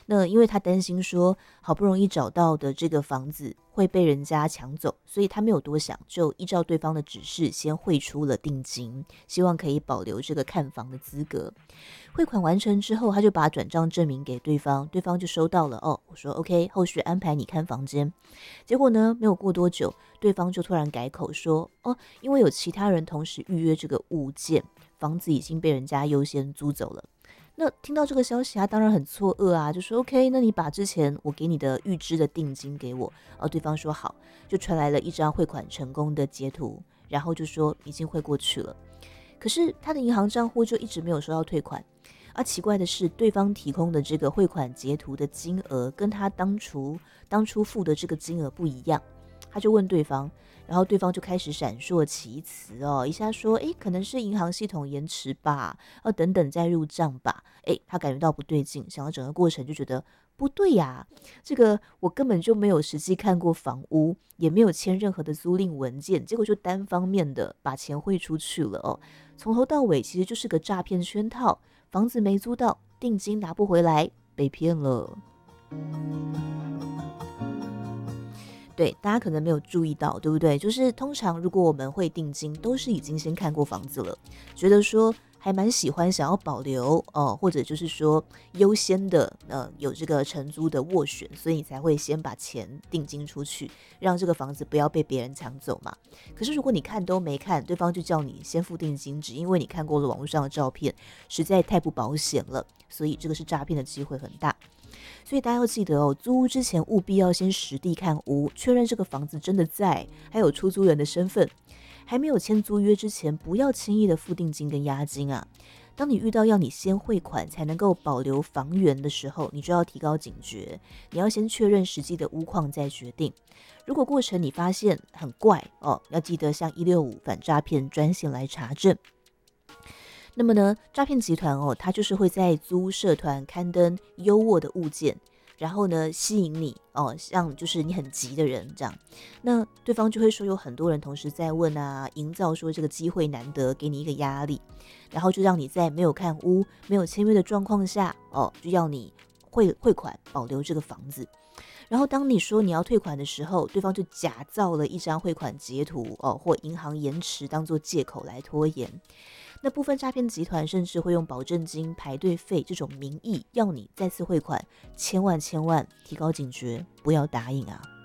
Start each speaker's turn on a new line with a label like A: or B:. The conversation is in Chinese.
A: 那因为他担心说好不容易找到的这个房子会被人家抢走，所以他没有多想，就依照对方的指示先汇出了定金，希望可以保留这个看房的资格。汇款完成之后，他就把转账证明给对方，对方就收到了。哦，我说 OK，后续安排你看房间。结果呢，没有过多久，对方就突然改口说，哦，因为有其他人同时预约这个物件，房子已经被人家优先租走了。那听到这个消息，他当然很错愕啊，就说 OK，那你把之前我给你的预支的定金给我。对方说好，就传来了一张汇款成功的截图，然后就说已经汇过去了。可是他的银行账户就一直没有收到退款。奇怪的是，对方提供的这个汇款截图的金额跟他当初付的这个金额不一样。他就问对方，然后对方就开始闪烁其词哦，一下说可能是银行系统延迟吧，等等再入账吧。他感觉到不对劲，想到整个过程就觉得不对呀，这个我根本就没有实际看过房屋，也没有签任何的租赁文件，结果就单方面的把钱汇出去了哦，从头到尾其实就是个诈骗圈套，房子没租到，定金拿不回来，被骗了。对，大家可能没有注意到，对不对？就是通常如果我们会定金，都是已经先看过房子了，觉得说还蛮喜欢，想要保留或者就是说优先的有这个承租的斡旋，所以你才会先把钱定金出去，让这个房子不要被别人抢走嘛。可是如果你看都没看，对方就叫你先付定金，只因为你看过了网络上的照片，实在太不保险了，所以这个是诈骗的机会很大。所以大家要记得哦，租屋之前务必要先实地看屋，确认这个房子真的在，还有出租人的身份。还没有签租约之前，不要轻易的付定金跟押金啊。当你遇到要你先汇款才能够保留房源的时候，你就要提高警觉，你要先确认实际的屋况再决定。如果过程你发现很怪要记得向165反诈骗专线来查证。那么呢，诈骗集团它就是会在租屋社团刊登优渥的物件，然后呢吸引你像就是你很急的人这样，那对方就会说有很多人同时在问啊，营造说这个机会难得，给你一个压力，然后就让你在没有看屋、没有签约的状况下就要你汇款保留这个房子。然后当你说你要退款的时候，对方就假造了一张汇款截图或银行延迟当作借口来拖延。那部分诈骗集团甚至会用保证金、排队费这种名义要你再次汇款，千万提高警觉，不要答应啊。